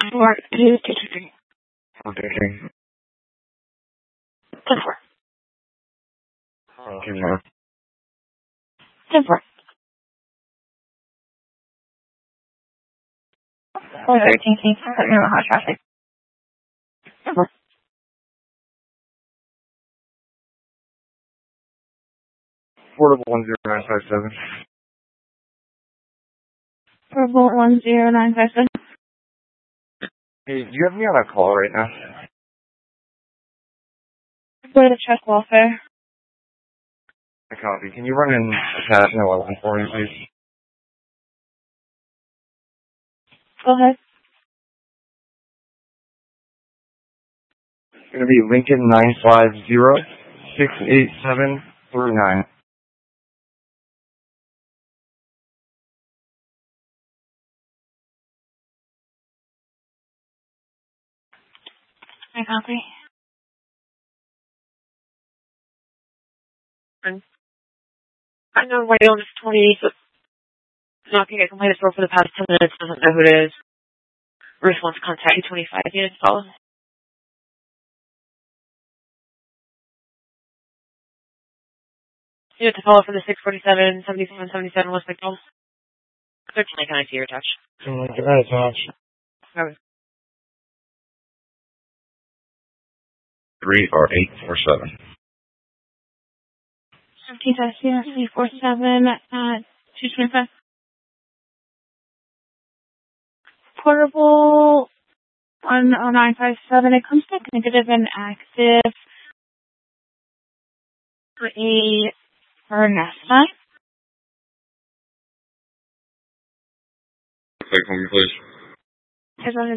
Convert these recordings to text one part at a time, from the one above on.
Or who's teaching? I'm teaching. 10-4. Okay, ma'am. 10-4. 413, can you let me know how traffic? 10-4. Portable 10957. Purple 10957. Hey, do you have me on a call right now? Go to check welfare. I copy. Can you run in attachment 11 for me, please? Go ahead. It's going to be Lincoln 950-687-39. I copy. I know right on this 20, but not going to get complaints for the past 10 minutes, doesn't know who it is. Ruth wants to contact you 25 units, follow. You have to follow for the 647, 77, 77 West McDonald. 13, can I see your touch? Can I touch? Okay. 3 or 847. 15 touch here, 347 at 225. Portable 10957. It comes back negative and active for Nesta. Click for me, please. As well as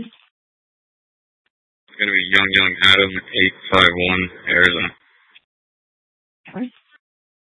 It's going to be Young Adam 851 Arizona.